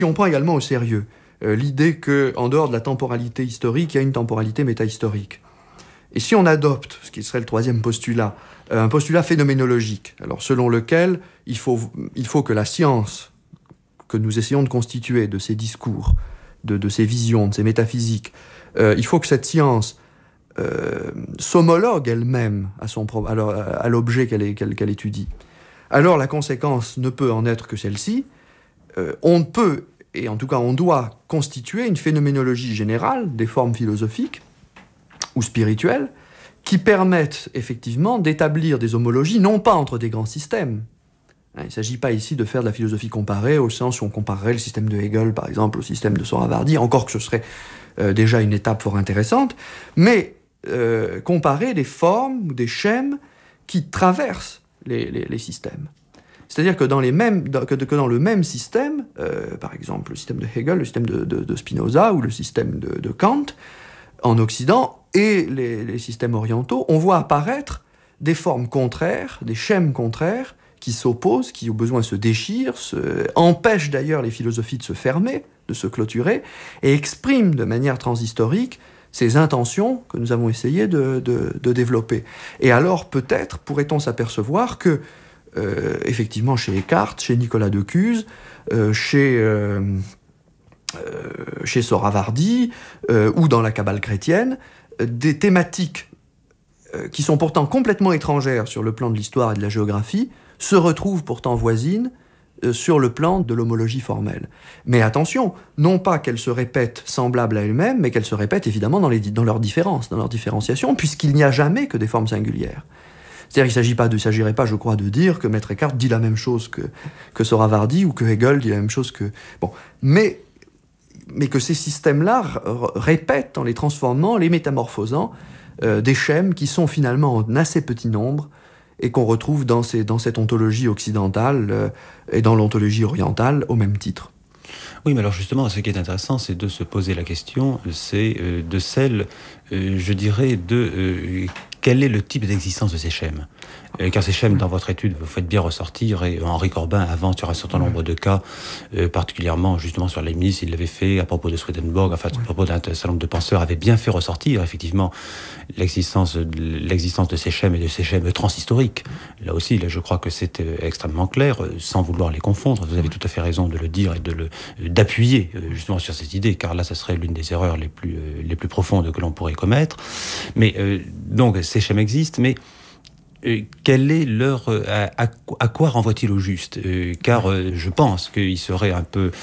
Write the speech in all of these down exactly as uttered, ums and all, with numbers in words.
Et on prend également au sérieux euh, l'idée qu'en dehors de la temporalité historique, il y a une temporalité métahistorique. Et si on adopte, ce qui serait le troisième postulat, euh, un postulat phénoménologique, alors selon lequel il faut, il faut que la science que nous essayons de constituer, de ces discours, de, de ces visions, de ces métaphysiques, euh, il faut que cette science euh, s'homologue elle-même à, son, à, à l'objet qu'elle, qu'elle, qu'elle étudie. Alors la conséquence ne peut en être que celle-ci. Euh, on peut, et en tout cas on doit, constituer une phénoménologie générale des formes philosophiques ou spirituelles qui permettent effectivement d'établir des homologies, non pas entre des grands systèmes. Il ne s'agit pas ici de faire de la philosophie comparée au sens où on comparerait le système de Hegel, par exemple, au système de Sohravardi, encore que ce serait euh, déjà une étape fort intéressante, mais euh, comparer des formes ou des schèmes qui traversent les, les, les systèmes. C'est-à-dire que dans, les mêmes, que, que dans le même système, euh, par exemple le système de Hegel, le système de, de, de Spinoza ou le système de, de Kant, en Occident et les, les systèmes orientaux, on voit apparaître des formes contraires, des schèmes contraires, qui s'opposent, qui au besoin se déchirent, se... empêchent d'ailleurs les philosophies de se fermer, de se clôturer, et expriment de manière transhistorique ces intentions que nous avons essayé de, de, de développer. Et alors, peut-être, pourrait-on s'apercevoir que, euh, effectivement, chez Eckhart, chez Nicolas de Cuse, euh, chez, euh, euh, chez Sohravardi, euh, ou dans la Kabbale chrétienne, euh, des thématiques euh, qui sont pourtant complètement étrangères sur le plan de l'histoire et de la géographie, se retrouvent pourtant voisines euh, sur le plan de l'homologie formelle. Mais attention, non pas qu'elles se répètent semblables à elles-mêmes, mais qu'elles se répètent évidemment dans, les, dans leurs différences, dans leur différenciation, puisqu'il n'y a jamais que des formes singulières. C'est-à-dire qu'il ne s'agirait pas, je crois, de dire que Maître Eckhart dit la même chose que, que Sohravardi ou que Hegel dit la même chose que... Bon, mais, mais que ces systèmes-là r- répètent en les transformant, les métamorphosant, euh, des schèmes qui sont finalement en assez petit nombre et qu'on retrouve dans, ces, dans cette ontologie occidentale euh, et dans l'ontologie orientale au même titre. Oui, mais alors justement, ce qui est intéressant, c'est de se poser la question, c'est euh, de celle, euh, je dirais, de euh, quel est le type d'existence de ces schèmes. Euh, car ces schèmes, dans votre étude, vous faites bien ressortir, et Henri Corbin avance sur un certain nombre de cas, euh, particulièrement justement sur Leibniz, il l'avait fait à propos de Swedenborg, enfin, à propos d'un certain nombre de penseurs, avait bien fait ressortir, effectivement, l'existence, l'existence de ces schèmes et de ces schèmes transhistoriques. Là aussi, là, je crois que c'est euh, extrêmement clair, euh, sans vouloir les confondre. Vous avez tout à fait raison de le dire et de le, d'appuyer euh, justement sur cette idée, car là, ça serait l'une des erreurs les plus, euh, les plus profondes que l'on pourrait commettre. Mais euh, donc, ces schèmes existent, mais Euh, quel est leur, euh, à, à quoi renvoie-t-il au juste, euh, car euh, je pense qu'il serait un peu,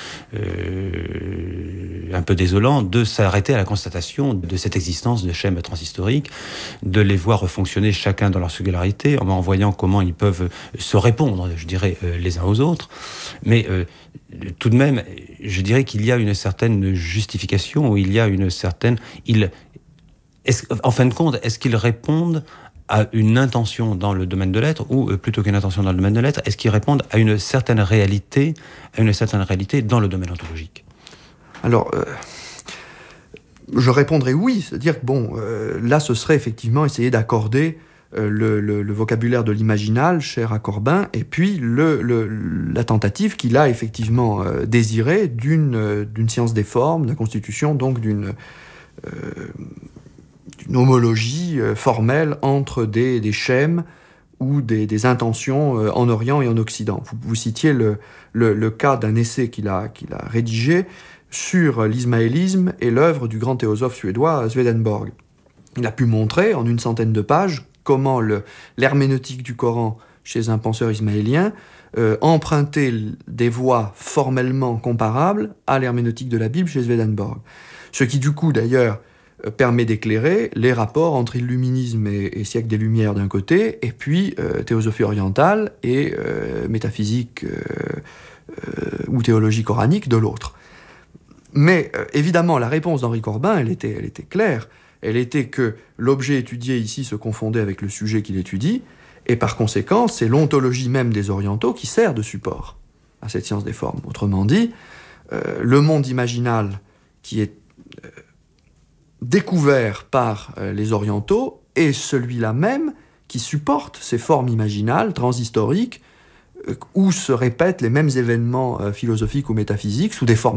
euh, un peu désolant de s'arrêter à la constatation de cette existence de schèmes transhistoriques, de les voir fonctionner chacun dans leur singularité, en voyant comment ils peuvent se répondre, je dirais, euh, les uns aux autres. Mais euh, tout de même, je dirais qu'il y a une certaine justification, ou il y a une certaine... Il, est-ce, en fin de compte, est-ce qu'ils répondent à une intention dans le domaine de l'être, ou euh, plutôt qu'une intention dans le domaine de l'être, est-ce qu'ils répondent à une certaine réalité, à une certaine réalité dans le domaine ontologique? Alors, euh, je répondrai oui, c'est-à-dire que bon, euh, là, ce serait effectivement essayer d'accorder euh, le, le, le vocabulaire de l'imaginal, cher à Corbin, et puis le, le, la tentative qu'il a effectivement euh, désirée d'une, euh, d'une science des formes, de la constitution, donc d'une... Euh, d'une homologie euh, formelle entre des, des schèmes ou des, des intentions euh, en Orient et en Occident. Vous, vous citiez le, le, le cas d'un essai qu'il a, qu'il a rédigé sur l'ismaélisme et l'œuvre du grand théosophe suédois Swedenborg. Il a pu montrer en une centaine de pages comment le, l'herméneutique du Coran chez un penseur ismaélien euh, empruntait des voies formellement comparables à l'herméneutique de la Bible chez Swedenborg. Ce qui du coup d'ailleurs permet d'éclairer les rapports entre illuminisme et, et siècle des Lumières d'un côté, et puis euh, théosophie orientale et euh, métaphysique euh, euh, ou théologie coranique de l'autre. Mais euh, évidemment, la réponse d'Henri Corbin, elle était, elle était claire. Elle était que l'objet étudié ici se confondait avec le sujet qu'il étudie, et par conséquent, c'est l'ontologie même des orientaux qui sert de support à cette science des formes. Autrement dit, euh, le monde imaginal qui est euh, découvert par euh, les orientaux est celui-là même qui supporte ces formes imaginales transhistoriques où se répètent les mêmes événements philosophiques ou métaphysiques sous des formes